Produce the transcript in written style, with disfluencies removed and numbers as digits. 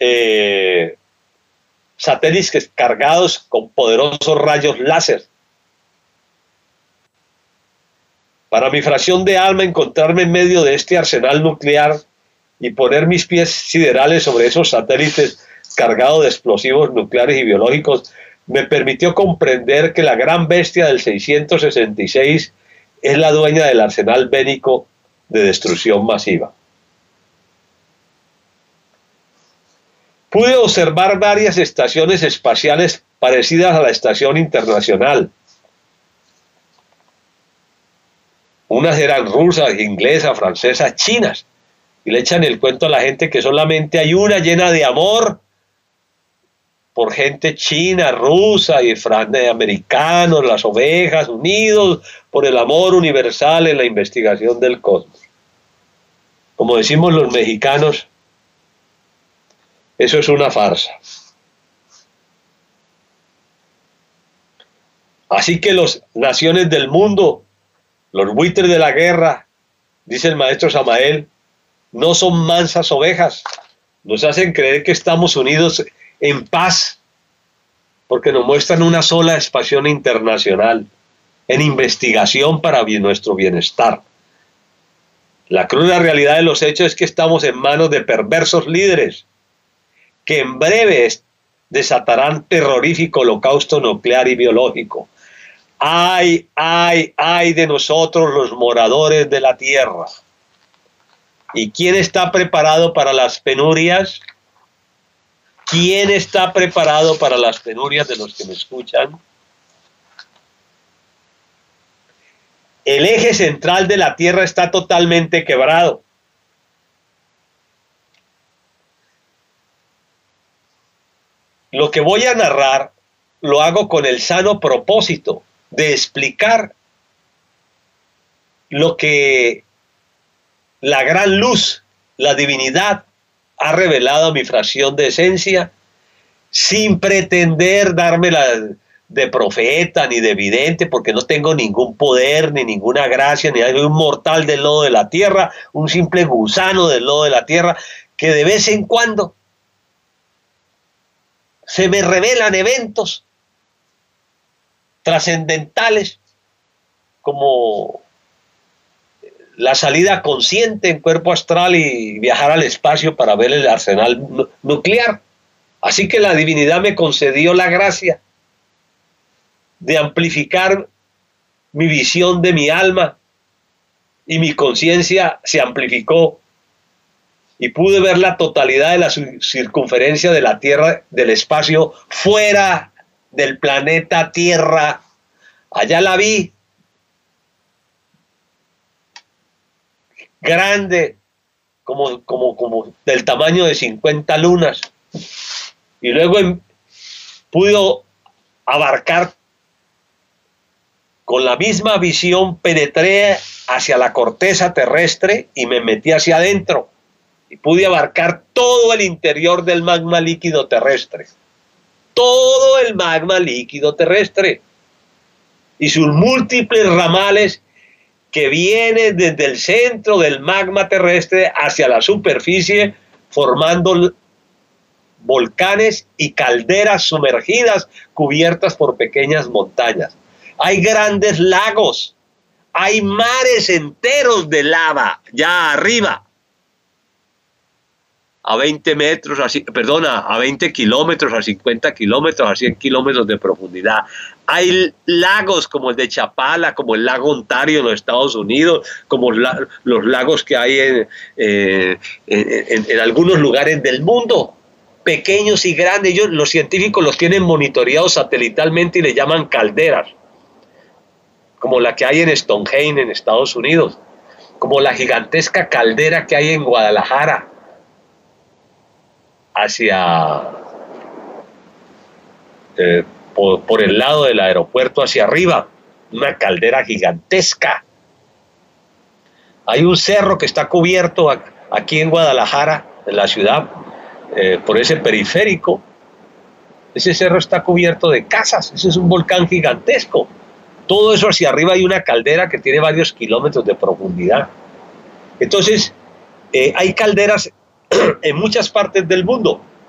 satélites cargados con poderosos rayos láser. Para mi fracción de alma, encontrarme en medio de este arsenal nuclear y poner mis pies siderales sobre esos satélites cargados de explosivos nucleares y biológicos me permitió comprender que la gran bestia del 666 es la dueña del arsenal bélico de destrucción masiva. Pude observar varias estaciones espaciales parecidas a la Estación Internacional. Unas eran rusas, inglesas, francesas, chinas. Y le echan el cuento a la gente que solamente hay una llena de amor por gente china, rusa y americanos, las ovejas, unidos por el amor universal en la investigación del cosmos. Como decimos los mexicanos, eso es una farsa. Así que las naciones del mundo, los buitres de la guerra, dice el maestro Samael, no son mansas ovejas. Nos hacen creer que estamos unidos en paz, porque nos muestran una sola expansión internacional en investigación para nuestro bienestar. La cruda realidad de los hechos es que estamos en manos de perversos líderes que en breve desatarán terrorífico holocausto nuclear y biológico. ¡Ay, ay, ay de nosotros los moradores de la tierra! ¿Y quién está preparado para las penurias? ¿Quién está preparado para las penurias de los que me escuchan? El eje central de la tierra está totalmente quebrado. Lo que voy a narrar lo hago con el sano propósito de explicar lo que la gran luz, la divinidad, ha revelado a mi fracción de esencia, sin pretender dármela de profeta ni de vidente, porque no tengo ningún poder, ni ninguna gracia, ni hay un mortal del lodo de la tierra, un simple gusano del lodo de la tierra, que de vez en cuando se me revelan eventos trascendentales como la salida consciente en cuerpo astral y viajar al espacio para ver el arsenal nuclear. Así que la divinidad me concedió la gracia de amplificar mi visión de mi alma y mi conciencia se amplificó y pude ver la totalidad de la circunferencia de la Tierra, del espacio, fuera del planeta Tierra. Allá la vi, grande, como del tamaño de 50 lunas. Y luego pudo abarcar, con la misma visión, penetré hacia la corteza terrestre y me metí hacia adentro. Y pude abarcar todo el interior del magma líquido terrestre. Todo el magma líquido terrestre. Y sus múltiples ramales que vienen desde el centro del magma terrestre hacia la superficie, formando volcanes y calderas sumergidas cubiertas por pequeñas montañas. Hay grandes lagos, hay mares enteros de lava ya arriba. A 20 metros, a 20 kilómetros, a 50 kilómetros, a 100 kilómetros de profundidad. Hay lagos como el de Chapala, como el lago Ontario en los Estados Unidos, como los lagos que hay en algunos lugares del mundo, pequeños y grandes. Los científicos los tienen monitoreados satelitalmente y le llaman calderas, como la que hay en Stonehenge en Estados Unidos, como la gigantesca caldera que hay en Guadalajara, hacia por el lado del aeropuerto hacia arriba, una caldera gigantesca. Hay un cerro que está cubierto aquí en Guadalajara, en la ciudad, por ese periférico. Ese cerro está cubierto de casas, ese es un volcán gigantesco. Todo eso hacia arriba hay una caldera que tiene varios kilómetros de profundidad. Entonces, hay calderas en muchas partes del mundo.